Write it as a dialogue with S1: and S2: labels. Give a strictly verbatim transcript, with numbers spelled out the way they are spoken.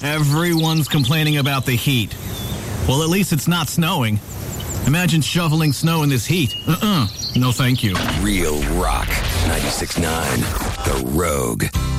S1: Everyone's complaining about the heat. Well, at least it's not snowing. Imagine shoveling snow in this heat. Uh-uh. No, thank you.
S2: Real Rock ninety-six point nine, The Rogue.